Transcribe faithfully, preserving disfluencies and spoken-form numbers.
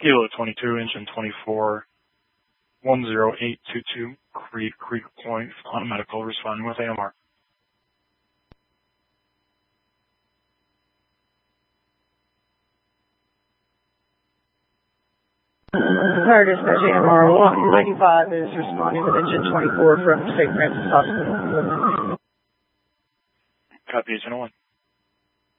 Kilo twenty-two, engine twenty-four, one zero eight two two, Creed Creek Point, on medical, responding with A M R. Fire dispatch A M R one ninety-five is responding with engine twenty-four from Saint Francis Hospital. Copy, Agent one.